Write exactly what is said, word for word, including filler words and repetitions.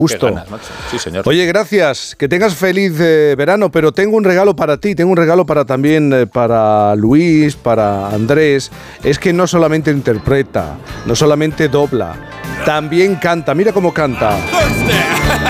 Justo. Qué ganas, macho. Sí, señor. Oye, gracias. Que tengas feliz eh, verano, pero tengo un regalo para ti, tengo un regalo para también eh, para Luis, para Andrés. Es que no solamente interpreta, no solamente dobla, también canta. Mira cómo canta.